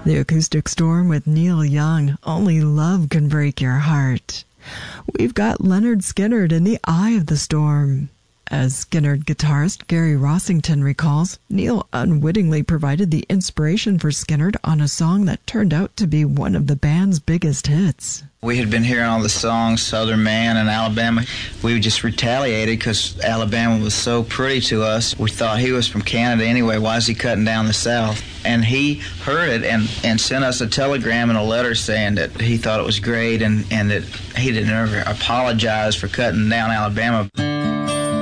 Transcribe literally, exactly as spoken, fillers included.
The Acoustic Storm with Neil Young, Only Love Can Break Your Heart. We've got Leonard Skinner in The Eye of the Storm. As Skinner guitarist Gary Rossington recalls, Neil unwittingly provided the inspiration for Skinner on a song that turned out to be one of the band's biggest hits. We had been hearing all the songs, Southern Man and Alabama. We just retaliated because Alabama was so pretty to us. We thought he was from Canada anyway. Why is he cutting down the South? And he heard it and, and sent us a telegram and a letter saying that he thought it was great and, and that he didn't ever apologize for cutting down Alabama.